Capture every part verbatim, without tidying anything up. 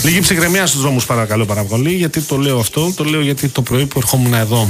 Λίγη ψυχραιμία στους δρόμους, παρακαλώ πάρα πολύ. Γιατί το λέω αυτό, το λέω γιατί το πρωί που ερχόμουν εδώ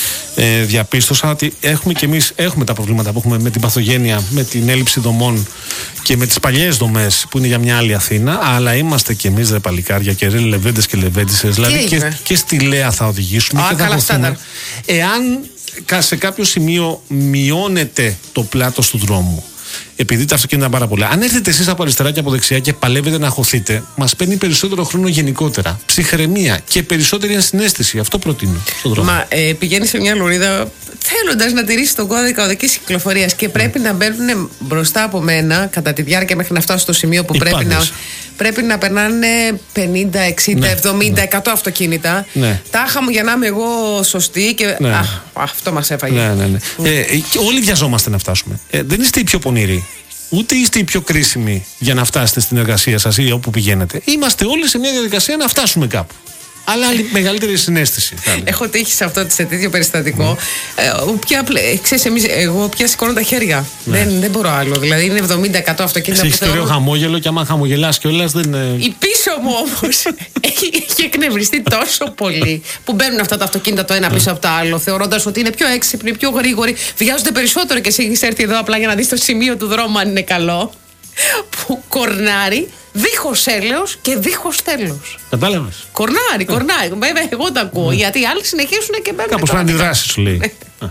ε, διαπίστωσα ότι έχουμε και εμείς έχουμε τα προβλήματα που έχουμε με την παθογένεια, με την έλλειψη δομών και με τις παλιές δομές που είναι για μια άλλη Αθήνα. Αλλά είμαστε και εμείς ρε παλικάρια και ρε λεβέντες και λεβέντισες. Δηλαδή και, και στη Λέα θα οδηγήσουμε. Α, και θα βοηθούμε. Εάν σε κάποιο σημείο μειώνεται το πλάτος του δρόμου, επειδή τα αυτοκίνητα είναι πάρα πολλά, αν έρθετε εσείς από αριστερά και από δεξιά και παλεύετε να χωθείτε, μας παίρνει περισσότερο χρόνο γενικότερα. Ψυχραιμία και περισσότερη ενσυναίσθηση. Αυτό προτείνω στον δρόμο. Μα ε, πηγαίνει σε μια λωρίδα θέλοντας να τηρήσει τον κώδικα οδικής κυκλοφορίας και πρέπει mm. να μπαίνουν μπροστά από μένα κατά τη διάρκεια μέχρι να φτάσω στο σημείο που πρέπει να, πρέπει να περνάνε πενήντα, εξήντα, ναι, εβδομήντα, ναι. εκατό αυτοκίνητα. Ναι. Τάχα μου για να είμαι εγώ σωστή και. Ναι. Αχ, αυτό μας έφαγε. Ναι, ναι, ναι. Mm. Ε, όλοι βιαζόμαστε να φτάσουμε. Ε, δεν είστε οι πιο πονηροί. Ούτε είστε οι πιο κρίσιμοι για να φτάσετε στην εργασία σας ή όπου πηγαίνετε. Είμαστε όλοι σε μια διαδικασία να φτάσουμε κάπου. Αλλά μεγαλύτερη συναίσθηση. Έχω τύχει σε αυτό σε τέτοιο περιστατικό. Mm. Ε, πια, ξέρεις, εμείς, εγώ πια σηκώνω τα χέρια. Ναι. Δεν, δεν μπορώ άλλο. Δηλαδή είναι εβδομήντα εκατό αυτοκίνητα που θέλω. Έχει ωραίο χαμόγελο και άμα χαμογελάς κιόλας δεν. Η πίσω μου όμως έχει, έχει εκνευριστεί τόσο πολύ που μπαίνουν αυτά τα αυτοκίνητα το ένα πίσω από το άλλο, θεωρώντας ότι είναι πιο έξυπνοι, πιο γρήγοροι. Βιάζονται περισσότερο και εσύ έχεις έρθει εδώ απλά για να δεις το σημείο του δρόμου αν είναι καλό. Που κορνάρει δίχως έλεος και δίχως τέλος. Κατάλαβες. Κορνάρει, κορνάρει. Βέβαια, εγώ τα ακούω. Mm. Γιατί οι άλλοι συνεχίσουν και μπαίνουν. Κάπως να αντιδράσεις, σου λέει.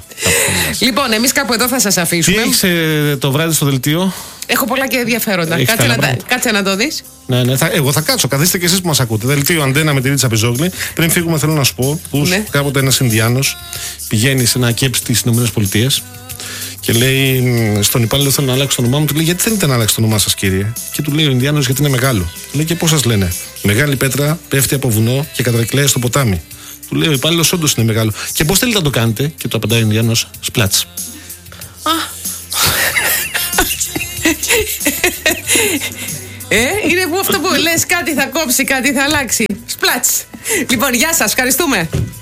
Λοιπόν, εμείς κάπου εδώ θα σας αφήσουμε. Τι έχεις ε, το βράδυ στο δελτίο? Έχω πολλά και ενδιαφέροντα. Κάτσε να, τα, κάτσε να το δεις. Ναι, ναι, θα, εγώ θα κάτσω. Καθίστε και εσείς που μας ακούτε. Δελτίο Αντένα με τη Ρίτσα Πιζόγλη. Πριν φύγουμε, θέλω να σου πω πως ναι. κάποτε ένας Ινδιάνος πηγαίνει σε ένα κέψ στις ΗΠΑ. Και λέει στον υπάλληλο: θέλω να αλλάξω το όνομά μου. Του λέει: γιατί θέλετε να αλλάξετε το όνομά σας, κύριε? Και του λέει ο Ινδιάνος: γιατί είναι μεγάλο. Λέει: και πώς σας λένε? Μεγάλη πέτρα πέφτει από βουνό και κατρεκλάει στο ποτάμι. Του λέει ο υπάλληλος: όντως είναι μεγάλο. Και πώς θέλετε να το κάνετε? Και του απαντάει ο Ινδιάνος: σπλάτς. Ε, είναι που αυτό που λες κάτι θα κόψει, κάτι θα αλλάξει. Σπλάτς. Λοιπόν, γεια σας, ευχαριστούμε.